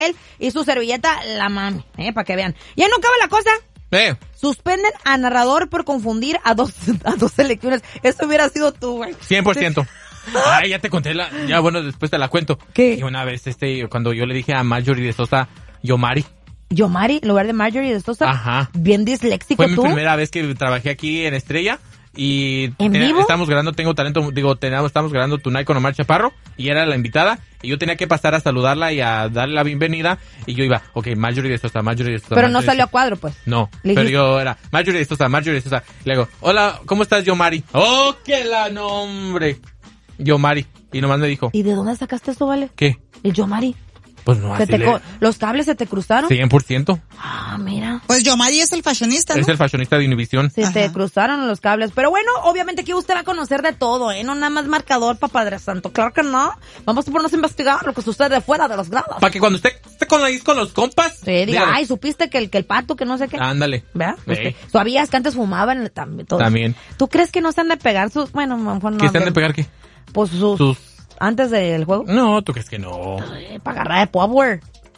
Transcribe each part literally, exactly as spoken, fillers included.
él y su servilleta, la mami, eh, para que vean. Ya no acaba la cosa. Eh. Suspenden a narrador por confundir a dos, a dos selecciones. Eso hubiera sido tú, güey. cien por ciento. Ay, ya te conté la, ya bueno, después te la cuento. ¿Qué? Y una vez, este, cuando yo le dije a Marjorie de Sosa, Yomari. Yomari, en lugar de Marjorie de Sosa. Ajá. Bien disléxico Fue tú. mi primera vez que trabajé aquí en Estrella. Y ¿En ten- vivo? estamos grabando, tengo talento, digo, tenemos, estamos grabando Tonight con Omar Chaparro y era la invitada y yo tenía que pasar a saludarla y a darle la bienvenida y yo iba, ok, Marjorie de Sosa, Marjorie de Sosa. Pero no Marjorie de salió a Sosa. cuadro, pues. No, Le pero dijiste- yo era Marjorie de Sosa, Marjorie de Sosa. Y le digo, hola, ¿cómo estás, Yomari? Oh, que la nombre. Yomari. Y nomás me dijo, ¿Y de dónde sacaste eso, vale? ¿qué? El Yomari. Pues no, ¿Se así te le- co- ¿Los cables se te cruzaron? cien por ciento. Ah, mira. Pues Yomari es el fashionista, ¿no? Es el fashionista de Univision. Se te Ajá. cruzaron los cables. Pero bueno, obviamente aquí usted va a conocer de todo, ¿eh? No nada más marcador para Padre Santo. Claro que no. Vamos a ponernos a investigar lo que sucede fuera de los grados. Para que cuando esté, esté con, la, con los compas. Sí, diga, dígale, ay, supiste que el, que el pato, que no sé qué. ándale. ¿Verdad? Sí. Este, ¿sabías que antes fumaban también? Todos? También. ¿Tú crees que no se han de pegar sus... Bueno, mejor no. ¿Qué se han de hablemos. pegar qué? Pues sus... Sus... Antes del juego. No, ¿tú crees que no? Para agarrar de power.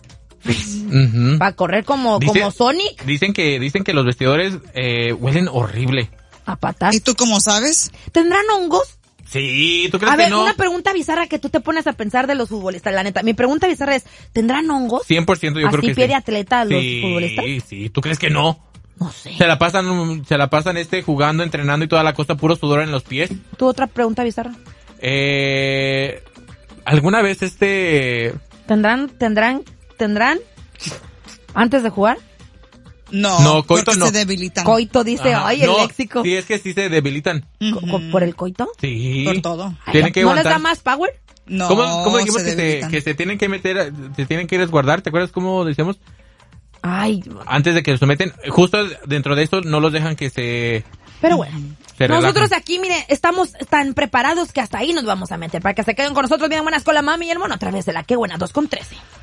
Ujú. Para correr como, Dice- como Sonic. Dicen que dicen que los vestidores eh, huelen horrible. A patas. ¿Y tú cómo sabes? ¿Tendrán hongos? Sí, ¿tú crees A ver, que no? una pregunta bizarra que tú te pones a pensar de los futbolistas, la neta. Mi pregunta bizarra es, ¿tendrán hongos? cien por ciento yo ¿Así creo que pie sí. de atleta los sí, futbolistas? Sí, sí, ¿tú crees que no? No sé. Se la pasan se la pasan este jugando, entrenando y toda la cosa puro sudor en los pies. ¿Tú otra pregunta bizarra? Eh ¿Alguna vez este ¿Tendrán, tendrán, tendrán antes de jugar? No, No, coito porque no. se debilitan. Coito dice, Ajá, ay, el no, léxico. Sí, es que sí se debilitan. Co- co- ¿Por el coito? Sí. Por todo. Ay, Tienen que ¿No les aguantar. da más power? No, ¿Cómo, cómo dijimos se que se, debilitan. que se tienen que meter, se tienen que resguardar? ¿Te acuerdas cómo decíamos? Ay, Antes de que se meten, justo dentro de esto no los dejan que se... pero bueno. Se Nosotros relajan. aquí, mire, estamos tan preparados que hasta ahí nos vamos a meter. Para que se queden con nosotros bien buenas con la mami y el mono a través de la que buena dos con trece.